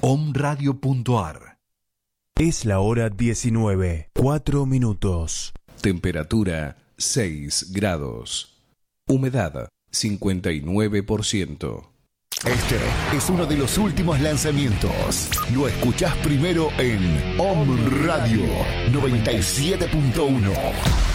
omradio.ar. Es la hora 19, 4 minutos. Temperatura 6 grados. Humedad 59%. Este es uno de los últimos lanzamientos. Lo escuchás primero en Om Radio 97.1.